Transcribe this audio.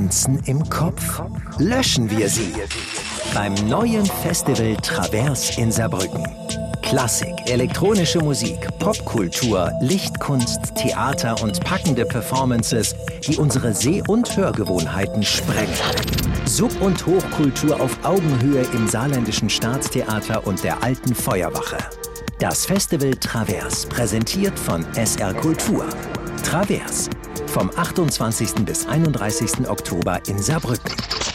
Grenzen im Kopf? Löschen wir sie beim neuen Festival Travers in Saarbrücken. Klassik, elektronische Musik, Popkultur, Lichtkunst, Theater und packende Performances, die unsere Seh- und Hörgewohnheiten sprengen. Sub- und Hochkultur auf Augenhöhe im Saarländischen Staatstheater und der Alten Feuerwache. Das Festival Travers, präsentiert von SR Kultur. Travers, vom 28. bis 31. Oktober in Saarbrücken.